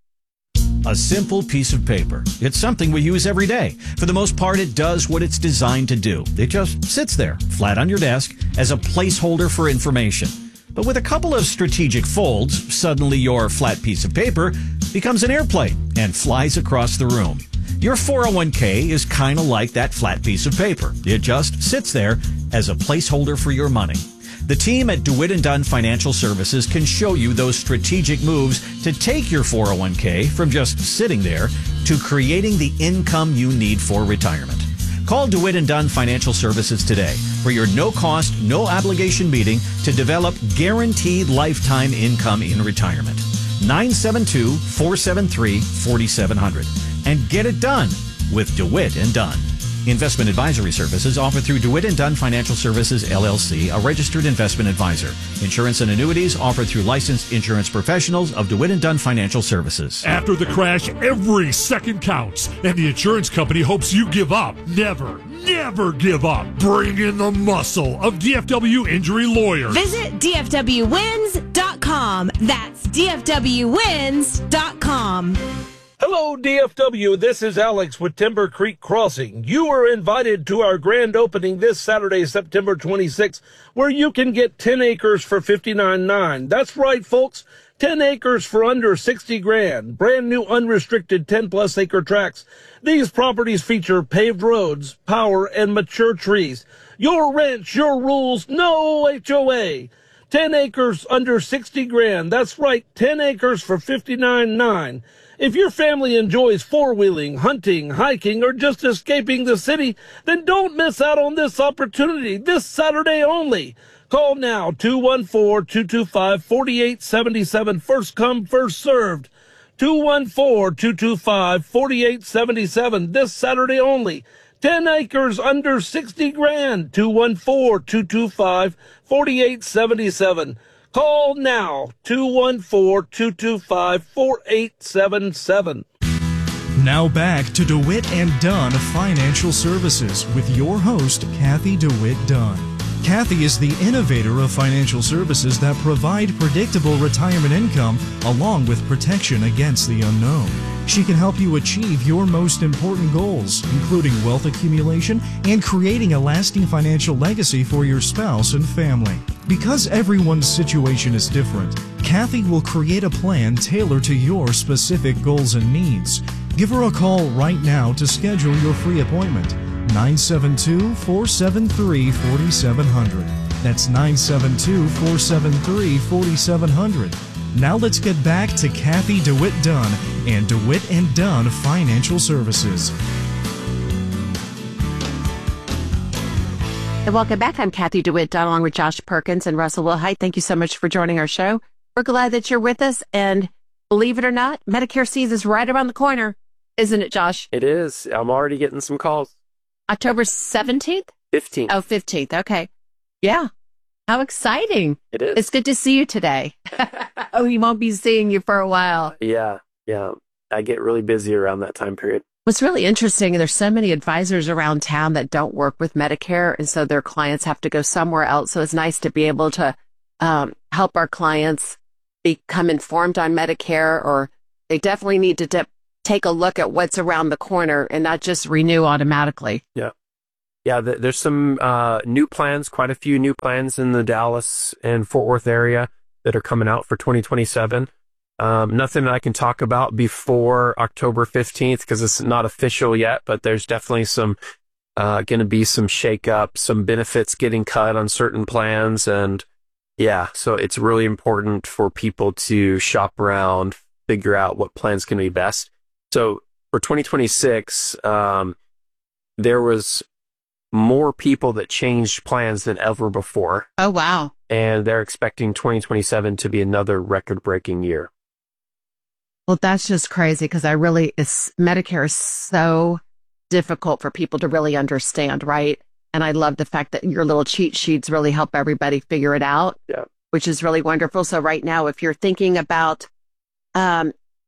Speaker 20: A simple piece of paper. It's something we use every day. For the most part, it does what it's designed to do. It just sits there, flat on your desk, as a placeholder for information. But with a couple of strategic folds, suddenly your flat piece of paper becomes an airplane and flies across the room. Your four oh one k is kind of like that flat piece of paper. It just sits there as a placeholder for your money. The team at DeWitt and Dunn Financial Services can show you those strategic moves to take your four oh one k from just sitting there to creating the income you need for retirement. Call DeWitt and Dunn Financial Services today for your no-cost, no-obligation meeting to develop guaranteed lifetime income in retirement. nine seven two, four seven three, four seven zero zero. And get it done with DeWitt and Dunn. Investment advisory services offered through DeWitt and Dunn Financial Services, L L C, a registered investment advisor. Insurance and annuities offered through licensed insurance professionals of DeWitt and Dunn Financial Services.
Speaker 11: After the crash, every second counts, and the insurance company hopes you give up. Never, never give up. Bring in the muscle of D F W Injury Lawyers.
Speaker 12: Visit D F W wins dot com. That's D F W wins dot com.
Speaker 21: Hello, D F W. This is Alex with Timber Creek Crossing. You are invited to our grand opening this Saturday, September twenty-sixth, where you can get ten acres for fifty-nine nine. That's right, folks. ten acres for under sixty grand. Brand new unrestricted ten plus acre tracts. These properties feature paved roads, power, and mature trees. Your ranch, your rules, no H O A. ten acres under sixty grand. That's right, ten acres for fifty-nine nine. If your family enjoys four-wheeling, hunting, hiking, or just escaping the city, then don't miss out on this opportunity this Saturday only. Call now, two one four, two two five, four eight seven seven. First come, first served. two one four, two two five, four eight seven seven. This Saturday only. ten acres under sixty grand. two one four, two two five, four eight seven seven. Call now, two one four, two two five, four eight seven seven.
Speaker 8: Now back to DeWitt and Dunn Financial Services with your host, Kathy DeWitt Dunn. Kathy is the innovator of financial services that provide predictable retirement income along with protection against the unknown. She can help you achieve your most important goals, including wealth accumulation and creating a lasting financial legacy for your spouse and family. Because everyone's situation is different, Kathy will create a plan tailored to your specific goals and needs. Give her a call right now to schedule your free appointment. nine seven two, four seven three, four seven zero zero. That's nine seven two, four seven three, four seven zero zero. Now let's get back to Kathy DeWitt Dunn and DeWitt and Dunn Financial Services.
Speaker 3: And welcome back. I'm Kathy DeWitt Dunn along with Josh Perkins and Russell Wilhite. Thank you so much for joining our show. We're glad that you're with us. And believe it or not, Medicare season is right around the corner, isn't it, Josh?
Speaker 10: It is. I'm already getting some calls.
Speaker 3: October seventeenth?
Speaker 10: fifteenth.
Speaker 3: Oh, fifteenth. Okay. Yeah. How exciting.
Speaker 10: It is.
Speaker 3: It's good to see you today. Oh, we won't be seeing you for a while.
Speaker 10: Yeah. Yeah. I get really busy around that time period.
Speaker 3: What's really interesting, there's so many advisors around town that don't work with Medicare, and so their clients have to go somewhere else. So it's nice to be able to um, help our clients become informed on Medicare, or they definitely need to dip, take a look at what's around the corner and not just renew automatically.
Speaker 10: Yeah. Yeah, th- there's some uh, new plans, quite a few new plans in the Dallas and Fort Worth area that are coming out for twenty twenty-seven. Um, nothing that I can talk about before October fifteenth because it's not official yet, but there's definitely some uh, going to be some shakeup, some benefits getting cut on certain plans. And yeah, so it's really important for people to shop around, figure out what plan's going to be best. So for twenty twenty-six, um, there was more people that changed plans than ever before.
Speaker 3: Oh, wow.
Speaker 10: And they're expecting twenty twenty-seven to be another record-breaking year.
Speaker 3: Well, that's just crazy because I really, it's, Medicare is so difficult for people to really understand, right? And I love the fact that your little cheat sheets really help everybody figure it out,
Speaker 10: yeah.
Speaker 3: which is really wonderful. So right now, if you're thinking about um,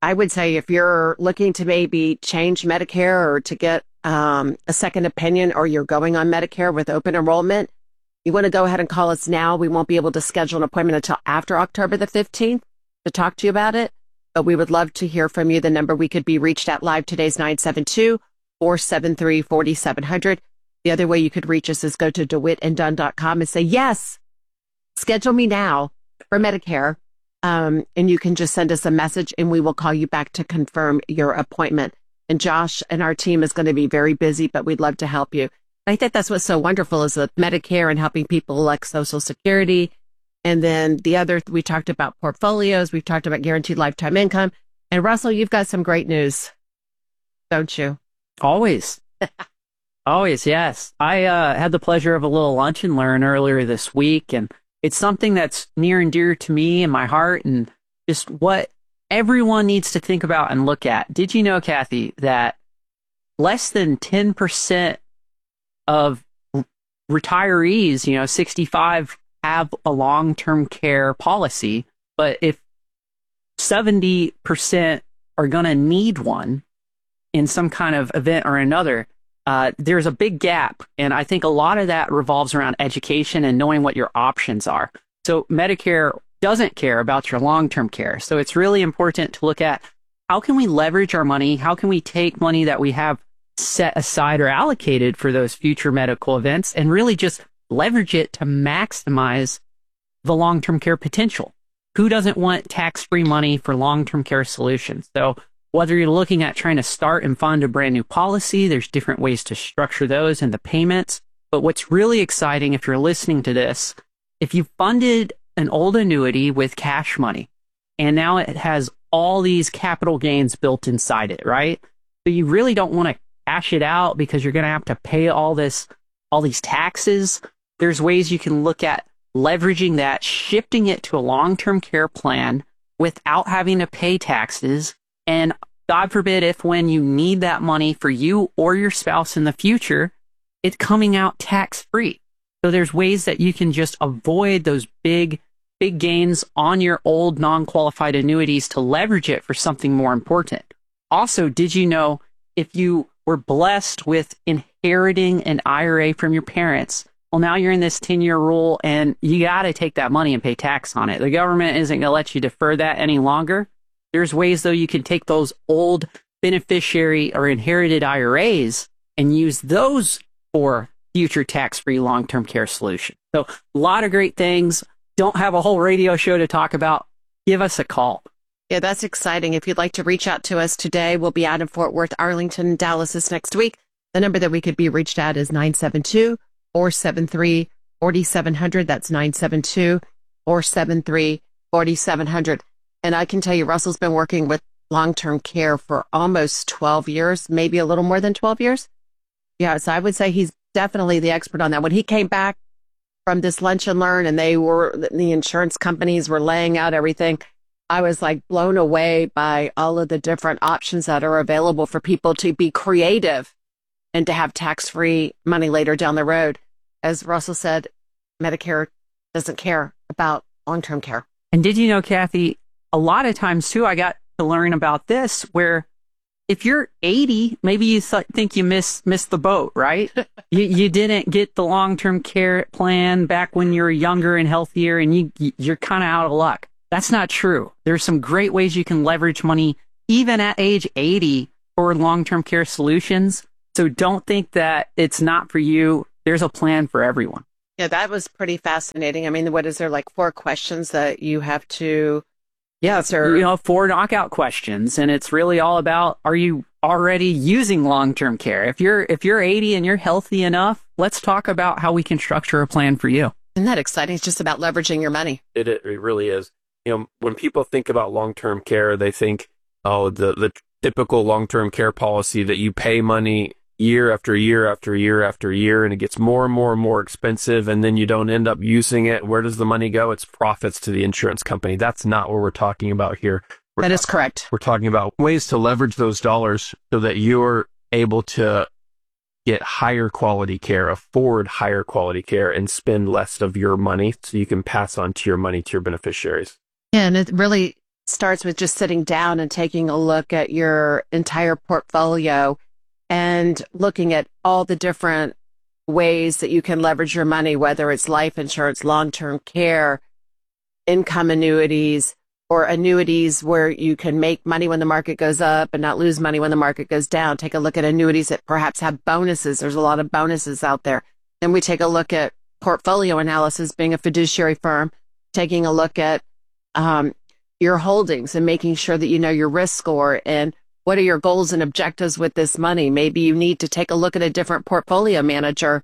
Speaker 2: I would say if you're looking to maybe change Medicare or to get um, a second opinion, or you're going on Medicare with open enrollment, you want to go ahead and call us now. We won't be able to schedule an appointment until after October the fifteenth to talk to you about it, but we would love to hear from you. The number we could be reached at live today is nine seven two, four seven three, four seven zero zero. The other way you could reach us is go to dewitt and dunn dot com and say, yes, schedule me now for Medicare. Um, and you can just send us a message and we will call you back to confirm your appointment. And Josh and our team is going to be very busy, but we'd love to help you. I think that's what's so wonderful is with Medicare and helping people elect Social Security. And then the other, we talked about portfolios. We've talked about guaranteed lifetime income. And Russell, you've got some great news, don't you?
Speaker 9: Always. Always, yes. I uh, had the pleasure of a little lunch and learn earlier this week, and it's something that's near and dear to me and my heart and just what everyone needs to think about and look at. Did you know, Kathy, that less than ten percent of retirees, you know, sixty-five, have a long-term care policy, but if seventy percent are going to need one in some kind of event or another, uh, there's a big gap. And I think a lot of that revolves around education and knowing what your options are. So Medicare doesn't care about your long-term care. So it's really important to look at how can we leverage our money? How can we take money that we have set aside or allocated for those future medical events and really just leverage it to maximize the long-term care potential? Who doesn't want tax-free money for long-term care solutions? So whether you're looking at trying to start and fund a brand new policy, there's different ways to structure those and the payments. But what's really exciting, if you're listening to this, if you funded an old annuity with cash money and now it has all these capital gains built inside it, right? So you really don't want to cash it out because you're going to have to pay all this, all these taxes. There's ways you can look at leveraging that, shifting it to a long-term care plan without having to pay taxes. And God forbid, if when you need that money for you or your spouse in the future, it's coming out tax-free. So there's ways that you can just avoid those big, big gains on your old non-qualified annuities to leverage it for something more important. Also, did you know if you were blessed with inheriting an I R A from your parents, well, now you're in this ten-year rule and you got to take that money and pay tax on it. The government isn't going to let you defer that any longer. There's ways, though, you can take those old beneficiary or inherited I R As and use those for future tax-free long-term care solutions. So a lot of great things. Don't have a whole radio show to talk about. Give us a call.
Speaker 2: Yeah, that's exciting. If you'd like to reach out to us today, we'll be out in Fort Worth, Arlington, and Dallas this next week. The number that we could be reached at is nine seven two, four seven three, four seven zero zero. That's nine seven two, four seven three, four seven zero zero. And I can tell you, Russell's been working with long-term care for almost twelve years, maybe a little more than twelve years. Yeah, so I would say he's definitely the expert on that. When he came back from this lunch and learn and they were, the insurance companies were laying out everything, I was like blown away by all of the different options that are available for people to be creative and to have tax-free money later down the road. As Russell said, Medicare doesn't care about long-term care.
Speaker 9: And did you know, Kathy, a lot of times too, I got to learn about this where if you're eighty, maybe you th- think you missed missed the boat, right? you you didn't get the long-term care plan back when you were younger and healthier, and you you're kind of out of luck. That's not true. There's some great ways you can leverage money even at age eighty for long-term care solutions. So don't think that it's not for you. There's a plan for everyone.
Speaker 2: Yeah, that was pretty fascinating. I mean, what is there, like four questions that you have to
Speaker 9: Yeah, it's, you know, four knockout questions, and it's really all about, are you already using long-term care? If you're if you're eighty and you're healthy enough, let's talk about how we can structure a plan for you.
Speaker 2: Isn't that exciting? It's just about leveraging your money.
Speaker 10: It it really is. You know, when people think about long-term care, they think, oh, the the typical long-term care policy that you pay money year after year after year after year, and it gets more and more and more expensive, and then you don't end up using it. Where does the money go? It's profits to the insurance company. That's not what we're talking about here. We're
Speaker 2: that is correct.
Speaker 10: We're talking about ways to leverage those dollars so that you're able to get higher quality care, afford higher quality care, and spend less of your money so you can pass on to your money to your beneficiaries.
Speaker 2: Yeah, and it really, starts with just sitting down and taking a look at your entire portfolio and looking at all the different ways that you can leverage your money, whether it's life insurance, long-term care, income annuities, or annuities where you can make money when the market goes up and not lose money when the market goes down. Take a look at annuities that perhaps have bonuses. There's a lot of bonuses out there. Then we take a look at portfolio analysis, being a fiduciary firm, taking a look at um, your holdings and making sure that you know your risk score and what are your goals and objectives with this money. Maybe you need to take a look at a different portfolio manager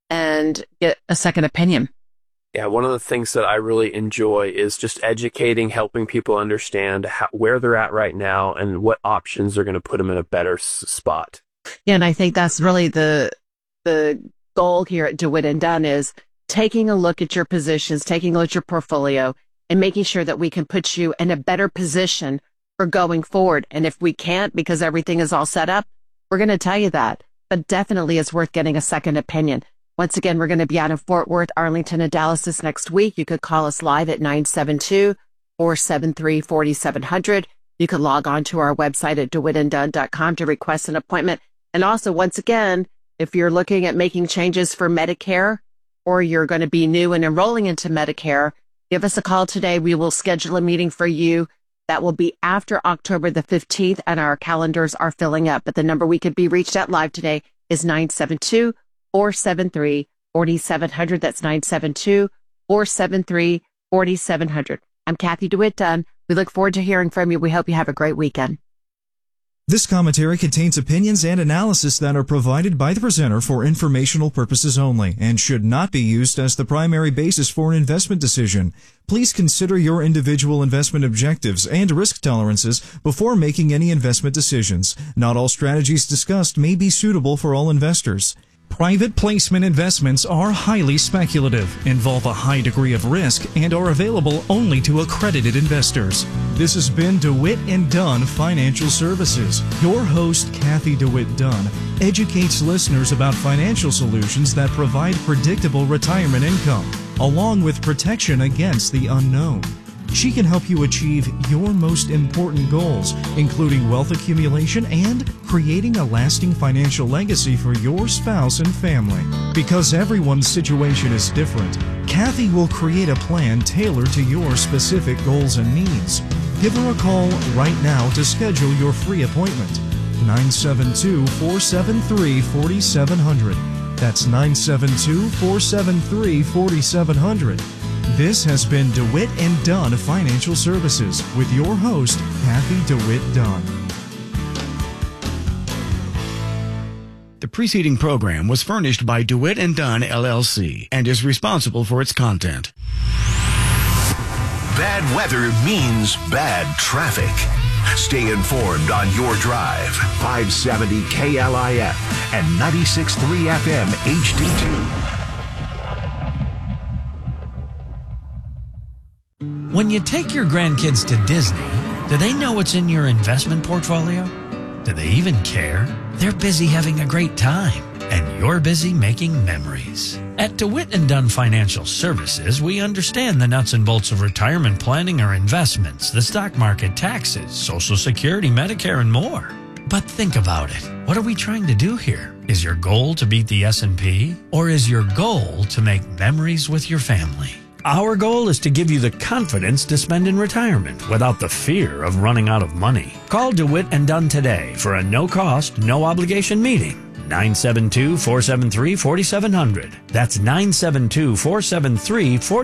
Speaker 2: and get a second opinion.
Speaker 10: Yeah, one of the things that I really enjoy is just educating, helping people understand how, where they're at right now and what options are going to put them in a better s- spot.
Speaker 2: Yeah, and I think that's really the the goal here at DeWitt and Dunn is taking a look at your positions, taking a look at your portfolio, and making sure that we can put you in a better position for going forward. And if we can't, because everything is all set up, we're going to tell you that. But definitely it's worth getting a second opinion. Once again, we're going to be out in Fort Worth, Arlington, and Dallas this next week. You could call us live at nine seven two, four seven three, four seven zero zero. You can log on to our website at dewitt and dunn dot com to request an appointment. And also, once again, if you're looking at making changes for Medicare or you're going to be new and enrolling into Medicare, give us a call today. We will schedule a meeting for you. That will be after October the fifteenth, and our calendars are filling up. But the number we could be reached at live today is nine seven two, four seven three, four seven zero zero. That's nine seven two, four seven three, four seven zero zero. I'm Kathy DeWitt Dunn. We look forward to hearing from you. We hope you have a great weekend.
Speaker 8: This commentary contains opinions and analysis that are provided by the presenter for informational purposes only and should not be used as the primary basis for an investment decision. Please consider your individual investment objectives and risk tolerances before making any investment decisions. Not all strategies discussed may be suitable for all investors. Private placement investments are highly speculative, involve a high degree of risk, and are available only to accredited investors. This has been DeWitt and Dunn Financial Services. Your host, Kathy DeWitt Dunn, educates listeners about financial solutions that provide predictable retirement income, along with protection against the unknown. She can help you achieve your most important goals, including wealth accumulation and creating a lasting financial legacy for your spouse and family. Because everyone's situation is different, Kathy will create a plan tailored to your specific goals and needs. Give her a call right now to schedule your free appointment. nine seven two, four seven three, four seven zero zero. That's nine seven two, four seven three, four seven zero zero. This has been DeWitt and Dunn Financial Services with your host, Kathy DeWitt Dunn.
Speaker 7: The preceding program was furnished by DeWitt and Dunn, L L C, and is responsible for its content.
Speaker 5: Bad weather means bad traffic. Stay informed on your drive. five seventy K L I F and ninety-six point three F M H D two.
Speaker 1: When you take your grandkids to Disney, do they know what's in your investment portfolio? Do they even care? They're busy having a great time, and you're busy making memories. At DeWitt and Dunn Financial Services, we understand the nuts and bolts of retirement planning or investments, the stock market, taxes, Social Security, Medicare, and more. But think about it. What are we trying to do here? Is your goal to beat the S and P? Or is your goal to make memories with your family? Our goal is to give you the confidence to spend in retirement without the fear of running out of money. Call DeWitt and Dunn today for a no-cost, no-obligation meeting. nine seven two, four seven three, four seven zero zero. That's nine seven two, four seven three, four